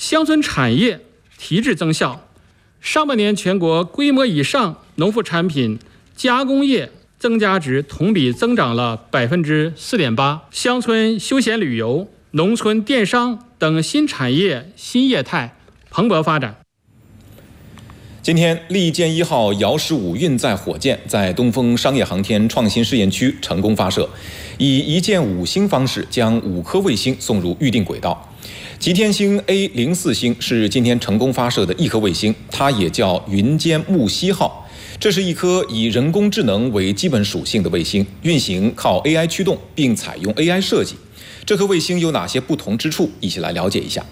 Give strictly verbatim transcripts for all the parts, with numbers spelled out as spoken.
乡村产业提质增效。上半年全国规模以上农副产品加工业增加值同比增长了百分之四点八，乡村休闲旅游、农村电商等新产业新业态蓬勃发展。 今天，利剑一号遥十五运载火箭在东风商业航天创新试验区成功发射，以一箭五星方式将五颗卫星送入预定轨道。吉天星 A 零四星是今天成功发射的一颗卫星，它也叫云间木犀号。这是一颗以人工智能为基本属性的卫星，运行靠 A I 驱动，并采用 A I 设计。这颗卫星有哪些不同之处？一起来了解一下。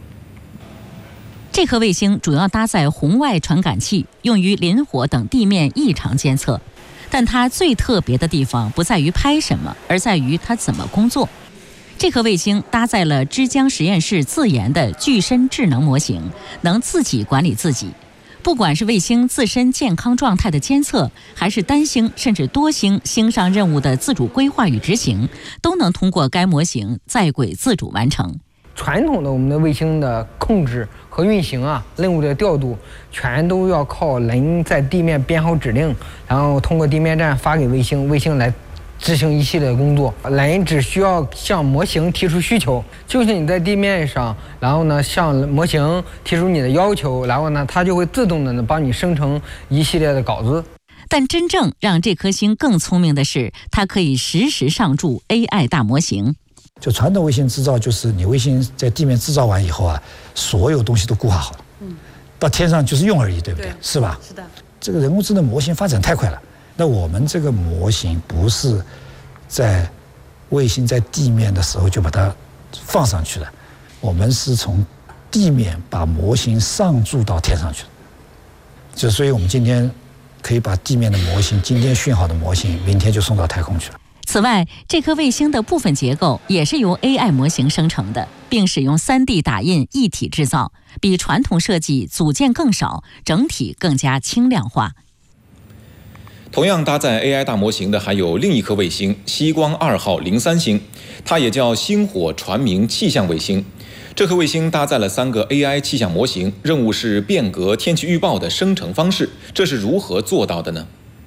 这颗卫星主要搭载红外传感器，用于林火等地面异常监测。但它最特别的地方不在于拍什么，而在于它怎么工作。这颗卫星搭载了之江实验室自研的具身智能模型，能自己管理自己。不管是卫星自身健康状态的监测，还是单星甚至多星星上任务的自主规划与执行，都能通过该模型在轨自主完成。 传统的我们的卫星的控制和运行啊，任务的调度，全都要靠人在地面编好指令，然后通过地面站发给卫星，卫星来执行一系列的工作。人只需要向模型提出需求，就是你在地面上，然后呢向模型提出你的要求，然后呢它就会自动的呢帮你生成一系列的稿子。 但真正让这颗星更聪明的是，它可以实时上注 A I 大模型。 就传统卫星制造，就是你卫星在地面制造完以后啊，所有东西都固化好了，嗯，到天上就是用而已，对不对？对，是吧？是的。这个人工智能模型发展太快了，那我们这个模型不是在卫星在地面的时候就把它放上去的，我们是从地面把模型上注到天上去的。就所以我们今天可以把地面的模型，今天训好的模型，明天就送到太空去了。 此外，这颗卫星的部分结构也是由 A I 模型生成的，并使用 三 D 打印一体制造，比传统设计组件更少，整体更加轻量化。 同样搭载 A I 大模型的还有另一颗卫星西光二号零三星，它也叫星火传明气象卫星。这颗卫星搭载了三个 A I 气象模型，任务是变革天气预报的生成方式。这是如何做到的呢？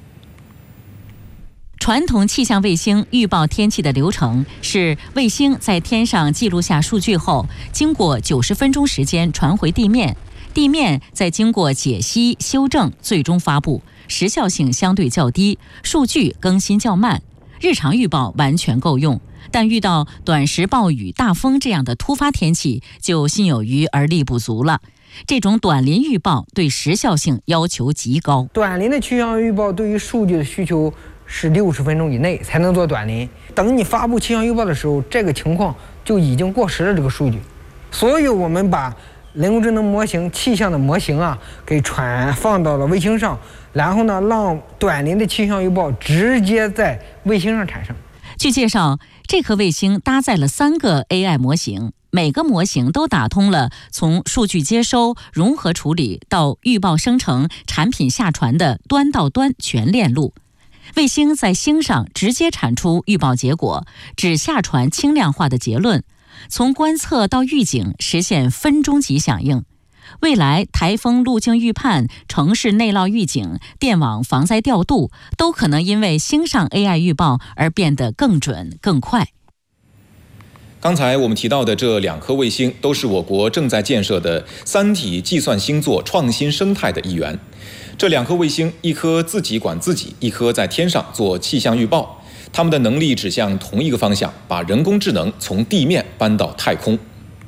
传统气象卫星预报天气的流程是，卫星在天上记录下数据后，经过九十分钟时间传回地面，地面再经过解析、修正，最终发布，时效性相对较低，数据更新较慢。日常预报完全够用，但遇到短时暴雨、大风这样的突发天气，就心有余而力不足了。这种短临预报对时效性要求极高。 短临的气象预报对于数据的需求是六十分钟以内才能做短临，等你发布气象预报的时候，这个情况就已经过时了。这个数据，所以我们把人工智能模型、气象的模型啊，给传放到了卫星上，然后呢，让短临的气象预报直接在卫星上产生。 据介绍，这颗卫星搭载了三个 A I 模型，每个模型都打通了从数据接收、融合处理到预报生成、产品下传的端到端全链路。卫星在星上直接产出预报结果，只下传轻量化的结论，从观测到预警实现分钟级响应。未来台风路径预判、城市内涝预警、电网防灾调度都可能因为星上 A I 预报而变得更准更快。 刚才我们提到的这两颗卫星都是我国正在建设的三体计算星座创新生态的一员。这两颗卫星，一颗自己管自己，一颗在天上做气象预报，它们的能力指向同一个方向，把人工智能从地面搬到太空。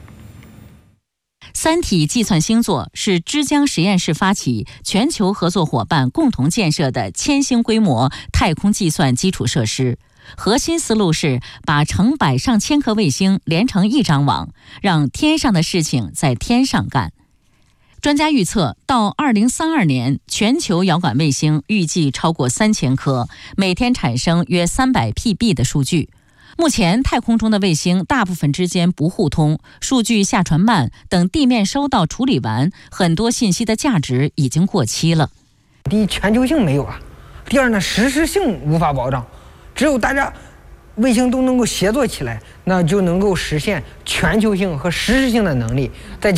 三体计算星座是之江实验室发起，全球合作伙伴共同建设的千星规模太空计算基础设施。核心思路是把成百上千颗卫星连成一张网，让天上的事情在天上干。专家预测，到二零三二年，全球遥感卫星预计超过三千颗，每天产生约三百 P B 的数据。目前太空中的卫星大部分之间不互通，数据下传慢，等地面收到处理完，很多信息的价值已经过期了。 第一，全球性没有啊；第二呢，实时性无法保障。只有大家卫星都能够协作起来，那就能够实现全球性和实时性的能力。再